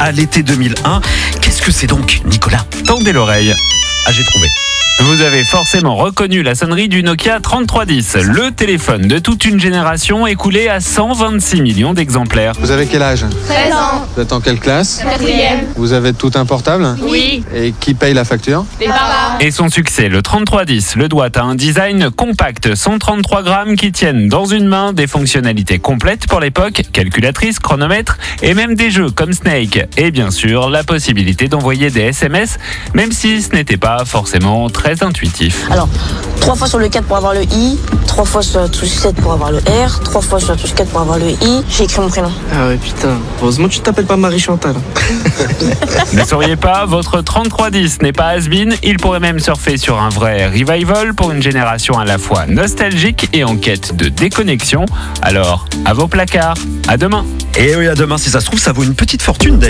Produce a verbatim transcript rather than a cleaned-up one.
à l'été deux mille un. Qu'est-ce que c'est donc, Nicolas ? Tendez l'oreille. Ah, j'ai trouvé. Vous avez forcément reconnu la sonnerie du Nokia trente-trois dix, le téléphone de toute une génération écoulé à cent vingt-six millions d'exemplaires. Vous avez quel âge ? treize ans. Vous êtes en quelle classe ? Quatrième. Vous avez tout un portable ? Oui. Et qui paye la facture ? Les parents. Et son succès, le trente-trois dix, le doigt à un design compact, cent trente-trois grammes qui tiennent dans une main, des fonctionnalités complètes pour l'époque, calculatrice, chronomètre et même des jeux comme Snake. Et bien sûr, la possibilité d'envoyer des S M S, même si ce n'était pas forcément très intuitif. Alors, trois fois sur le quatre pour avoir le I, trois fois sur la touche sept pour avoir le R, trois fois sur la touche quatre pour avoir le I. J'ai écrit mon prénom. Ah ouais, putain. Heureusement que tu t'appelles pas Marie-Chantal. Ne sauriez pas, votre trente-trois dix n'est pas has-been, il pourrait même surfer sur un vrai revival pour une génération à la fois nostalgique et en quête de déconnexion. Alors, à vos placards, à demain. Et oui, à demain, si ça se trouve, ça vaut une petite fortune.